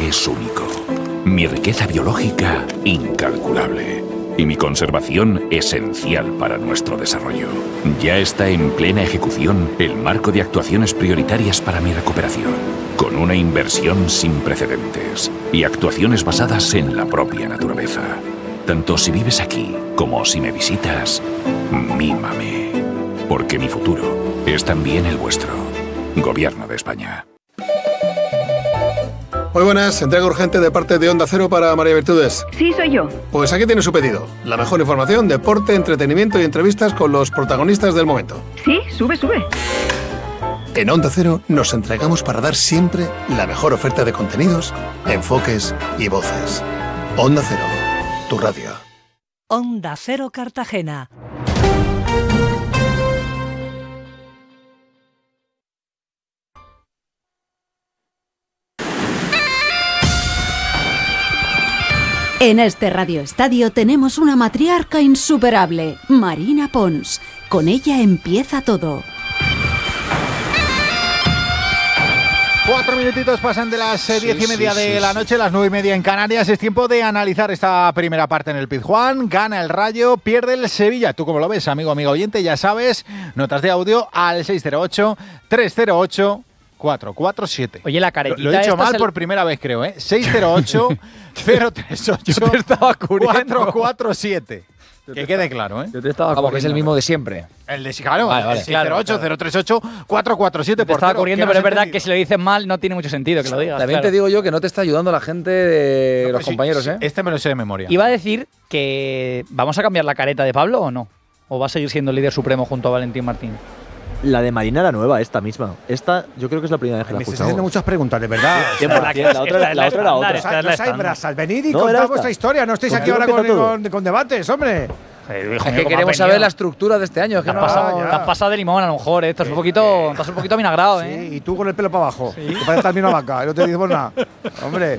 es único. Mi riqueza biológica, incalculable. Y mi conservación, esencial para nuestro desarrollo. Ya está en plena ejecución el marco de actuaciones prioritarias para mi recuperación, con una inversión sin precedentes y actuaciones basadas en la propia naturaleza. Tanto si vives aquí como si me visitas, mímame. Porque mi futuro es también el vuestro. Gobierno de España. Muy buenas, entrega urgente de parte de Onda Cero para María Virtudes. Sí, soy yo. Pues aquí tiene su pedido. La mejor información, deporte, entretenimiento y entrevistas con los protagonistas del momento. Sí, sube. En Onda Cero nos entregamos para dar siempre la mejor oferta de contenidos, enfoques y voces. Onda Cero, tu radio. Onda Cero Cartagena. En este Radio Estadio tenemos una matriarca insuperable, Marina Pons. Con ella empieza todo. 4 minutitos pasan de las 10:30 de la noche, las 9:30 en Canarias. Es tiempo de analizar esta primera parte en el Pizjuán. Gana el Rayo, pierde el Sevilla. ¿Tú cómo lo ves, amigo oyente? Ya sabes, notas de audio al 608-308-447. Oye, la caretita. Lo he dicho mal por primera vez, creo, ¿eh? 608-038. Yo te estaba cubriendo. 447. Que quede claro, ¿eh? Yo te estaba cubriendo. Que es el mismo de siempre. El de claro, vale. 608-038-447. Te estaba cubriendo, pero es verdad que si lo dices mal no tiene mucho sentido que lo digas. También te digo yo que no te está ayudando la gente de los compañeros, ¿eh? Este me lo sé de memoria. Iba a decir que ¿vamos a cambiar la careta de Pablo o no? ¿O va a seguir siendo el líder supremo junto a Valentín Martín? La de Marina era nueva, esta misma. Esta yo creo que es la primera vez que la escuchamos. Me estás haciendo muchas preguntas, de verdad. La otra era otra. No hay brasas. Venid y contad vuestra historia. No estáis aquí ahora con debates, hombre. Es que queremos saber la estructura de este año. Te has pasado de limón, a lo mejor, ¿eh? Estás un poquito vinagrado, ¿eh? Sí, y tú con el pelo para abajo. Sí. Que pareces también una vaca. No te decimos nada. Hombre.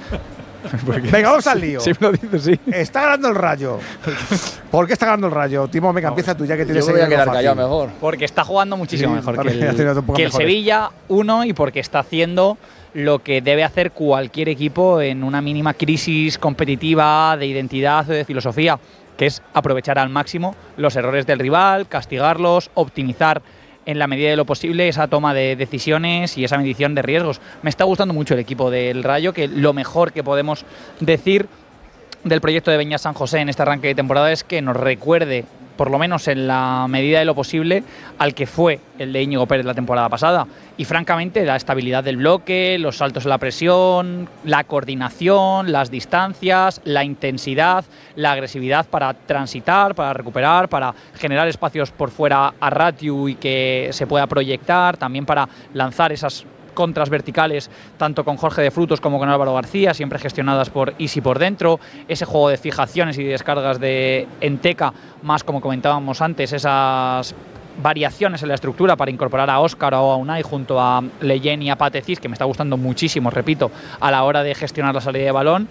Venga, vamos al lío. Sí, me lo dices, sí. Está ganando el Rayo. ¿Por qué está ganando el Rayo? Timo, venga, empieza tú, ya que tienes. Yo voy a quedar callado mejor. Porque está jugando muchísimo mejor que el mejores. Sevilla, y porque está haciendo lo que debe hacer cualquier equipo en una mínima crisis competitiva, de identidad o de filosofía, que es aprovechar al máximo los errores del rival, castigarlos, optimizar en la medida de lo posible esa toma de decisiones y esa medición de riesgos. Me está gustando mucho el equipo del Rayo, que lo mejor que podemos decir del proyecto de Beñat San José en este arranque de temporada es que nos recuerde, por lo menos en la medida de lo posible, al que fue el de Íñigo Pérez la temporada pasada. Y francamente, la estabilidad del bloque, los saltos en la presión, la coordinación, las distancias, la intensidad, la agresividad para transitar, para recuperar, para generar espacios por fuera a Ratiu y que se pueda proyectar, también para lanzar esas contras verticales, tanto con Jorge de Frutos como con Álvaro García, siempre gestionadas por Isi por dentro, ese juego de fijaciones y descargas de Enteca, más como comentábamos antes, esas variaciones en la estructura para incorporar a Óscar o a Unai junto a Leyen y a Patecis, que me está gustando muchísimo, repito, a la hora de gestionar la salida de balón,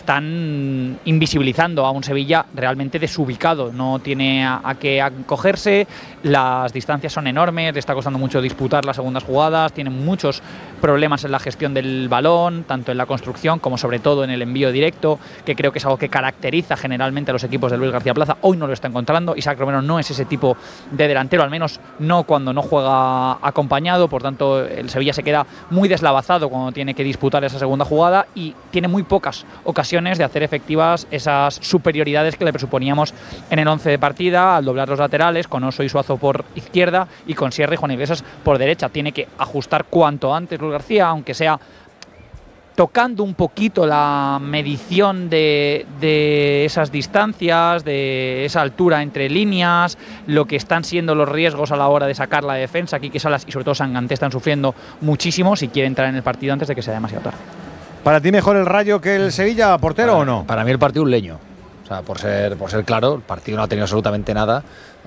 están invisibilizando a un Sevilla realmente desubicado, no tiene a qué acogerse, las distancias son enormes, le está costando mucho disputar las segundas jugadas, tienen muchos problemas en la gestión del balón, tanto en la construcción como sobre todo en el envío directo, que creo que es algo que caracteriza generalmente a los equipos de Luis García Plaza. Hoy no lo está encontrando, Isaac Romero no es ese tipo de delantero, al menos no cuando no juega acompañado, por tanto el Sevilla se queda muy deslavazado cuando tiene que disputar esa segunda jugada y tiene muy pocas ocasiones de hacer efectivas esas superioridades que le presuponíamos en el 11 de partida, al doblar los laterales, con Oso y Suazo por izquierda y con Sierra y Juan Iglesias por derecha. Tiene que ajustar cuanto antes Luis García, aunque sea tocando un poquito la medición de esas distancias, de esa altura entre líneas, lo que están siendo los riesgos a la hora de sacar la defensa. Quique Salas y sobre todo Sanganté están sufriendo muchísimo si quiere entrar en el partido antes de que sea demasiado tarde. ¿Para ti mejor el Rayo que el Sevilla, portero o no? Para mí el partido un leño. O sea, por ser claro, el partido no ha tenido absolutamente nada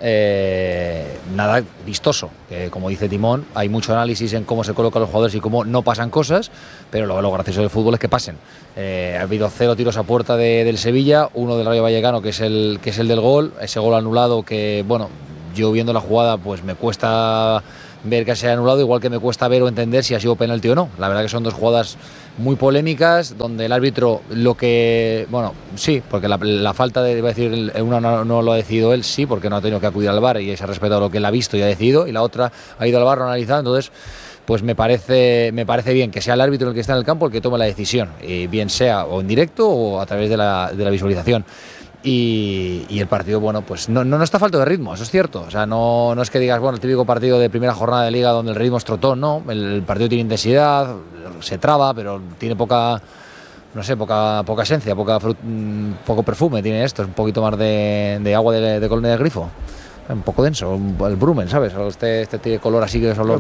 vistoso. Como dice Timón, hay mucho análisis en cómo se colocan los jugadores y cómo no pasan cosas, pero lo gracioso del fútbol es que pasen. Ha habido 0 tiros a puerta del Sevilla, 1 del Rayo Vallecano, que es el del gol, ese gol anulado que, bueno, yo viendo la jugada pues me cuesta ver que se haya anulado, igual que me cuesta ver o entender si ha sido penalti o no. La verdad que son 2 jugadas muy polémicas, donde el árbitro sí, porque la falta de, iba a decir, una no lo ha decidido él, sí, porque no ha tenido que acudir al VAR y se ha respetado lo que él ha visto y ha decidido, y la otra ha ido al VAR, lo ha analizado, entonces pues me parece bien que sea el árbitro el que está en el campo el que tome la decisión, y bien sea o en directo o a través de la visualización. Y el partido, pues no está falto de ritmo, eso es cierto. O sea, no es que digas, el típico partido de primera jornada de liga donde el ritmo es trotón, no. El partido tiene intensidad, se traba, pero tiene poca esencia, poco perfume tiene esto, es un poquito más de agua de colonia de grifo. Un poco denso, el Brumen, ¿sabes? Este tiene color así que es olor.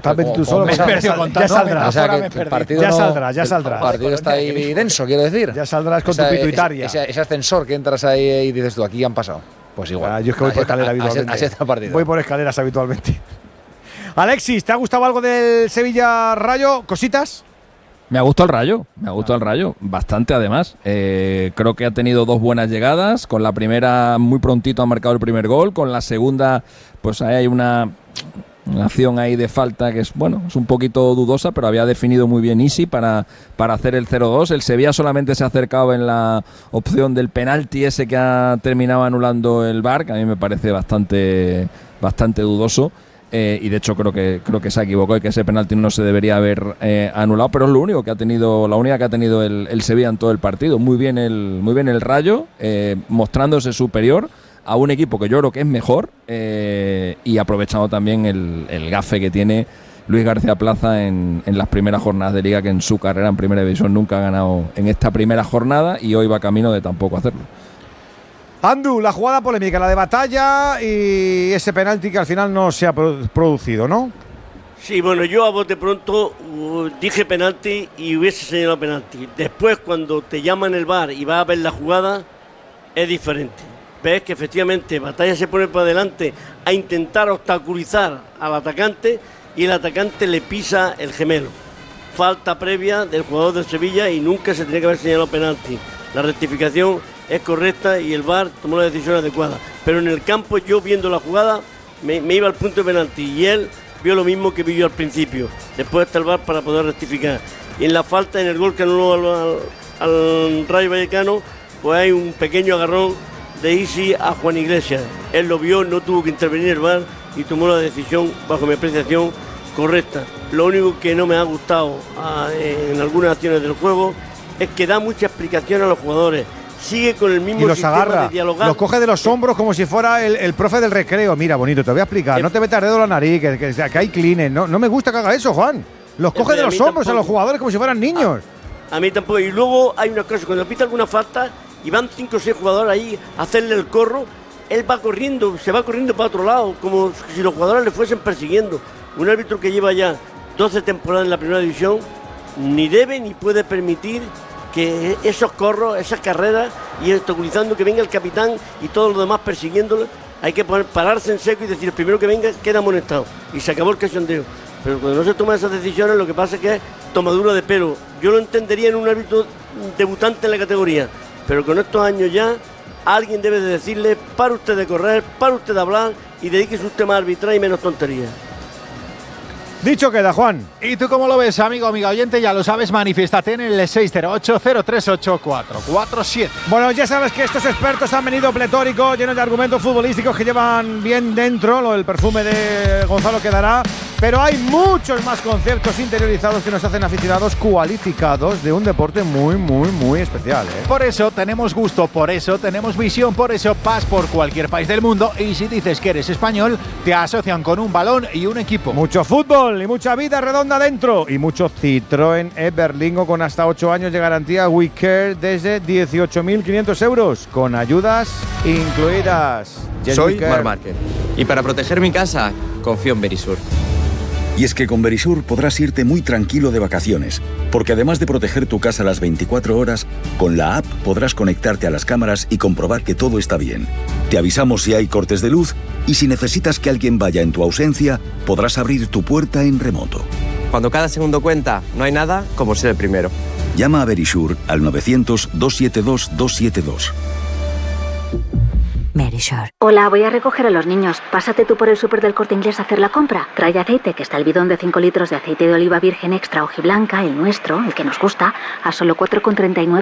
Ya saldrá. O sea, que el partido ya saldrá. El partido está ahí denso, quiero decir. Ya saldrás con tu pituitaria. Ese ascensor que entras ahí y dices tú, aquí han pasado. Pues igual. Yo es que voy por escalera habitualmente. Así está el partido. Voy por escaleras habitualmente. Alexis, ¿te ha gustado algo del Sevilla Rayo? ¿Cositas? Me ha gustado el Rayo, bastante además. Creo que ha tenido 2 buenas llegadas. Con la primera muy prontito ha marcado el primer gol. Con la segunda, pues ahí hay una acción ahí de falta que es un poquito dudosa, pero había definido muy bien Isi para hacer el 0-2. El Sevilla solamente se ha acercado en la opción del penalti ese que ha terminado anulando el VAR, que a mí me parece bastante dudoso. Y de hecho creo que se equivocó y que ese penalti no se debería haber anulado, pero es la única que ha tenido el Sevilla en todo el partido. Muy bien el Rayo, mostrándose superior a un equipo que yo creo que es mejor, y aprovechando también el gafe que tiene Luis García Plaza en las primeras jornadas de liga, que en su carrera en primera división nunca ha ganado en esta primera jornada, y hoy va camino de tampoco hacerlo. Andu, la jugada polémica, la de Batalla y ese penalti que al final no se ha producido, ¿no? Sí, yo a bote pronto dije penalti y hubiese señalado penalti. Después, cuando te llaman el VAR y vas a ver la jugada, es diferente. Ves que efectivamente Batalla se pone por adelante a intentar obstaculizar al atacante y el atacante le pisa el gemelo. Falta previa del jugador del Sevilla y nunca se tenía que haber señalado penalti. La rectificación es correcta y el VAR tomó la decisión adecuada. Pero en el campo, yo viendo la jugada, me iba al punto de penalti y él vio lo mismo que vi yo al principio. Después está el VAR para poder rectificar. Y en la falta, en el gol que anuló al Rayo Vallecano, pues hay un pequeño agarrón de Isi a Juan Iglesias. Él lo vio, no tuvo que intervenir el VAR y tomó la decisión, bajo mi apreciación, correcta. Lo único que no me ha gustado en algunas acciones del juego es que da mucha explicación a los jugadores. Sigue con el mismo y los sistema agarra, de dialogar. los coge de los hombros como si fuera el profe del recreo. Mira, bonito, te voy a explicar. No te metas dedo en la nariz, que hay cleanes. No me gusta que haga eso, Juan. Los coge de los hombros a los jugadores como si fueran niños. A mí tampoco. Y luego hay una cosa, cuando pita alguna falta y van 5 o 6 jugadores ahí a hacerle el corro, él va corriendo, se va corriendo para otro lado, como si los jugadores le fuesen persiguiendo. Un árbitro que lleva ya 12 temporadas en la primera división ni debe ni puede permitir que esos corros, esas carreras, y obstaculizando que venga el capitán y todos los demás persiguiéndolo. Hay que pararse en seco y decir, el primero que venga queda amonestado. Y se acabó el cachondeo. Pero cuando no se toman esas decisiones, lo que pasa es que es tomadura de pelo. Yo lo entendería en un árbitro debutante en la categoría, pero con estos años ya, alguien debe de decirle, para usted de correr, para usted de hablar y dedíquese usted más a arbitrar y menos tonterías. Dicho queda, Juan. ¿Y tú cómo lo ves, amigo, amiga oyente? Ya lo sabes, manifiéstate en el 608-038-447. Bueno, ya sabes que estos expertos han venido pletóricos, llenos de argumentos futbolísticos que llevan bien dentro, lo del perfume de Gonzalo quedará, pero hay muchos más conceptos interiorizados que nos hacen aficionados cualificados de un deporte muy, muy, muy especial, ¿eh? Por eso tenemos gusto, por eso tenemos visión, por eso vas por cualquier país del mundo y si dices que eres español, te asocian con un balón y un equipo. Mucho fútbol y mucha vida redonda dentro y mucho Citroën e-Berlingo con hasta 8 años de garantía We Care desde 18.500 euros con ayudas incluidas. Soy Mar Márquez y para proteger mi casa confío en Verisur. Y es que con Verisur podrás irte muy tranquilo de vacaciones, porque además de proteger tu casa las 24 horas, con la app podrás conectarte a las cámaras y comprobar que todo está bien. Te avisamos si hay cortes de luz y si necesitas que alguien vaya en tu ausencia, podrás abrir tu puerta en remoto. Cuando cada segundo cuenta, no hay nada como ser el primero. Llama a Verisur al 900-272-272. Verisure. Hola, voy a recoger a los niños. Pásate tú por el súper del Corte Inglés a hacer la compra. Trae aceite, que está el bidón de 5 litros de aceite de oliva virgen extra hojiblanca, el nuestro, el que nos gusta, a solo 4,39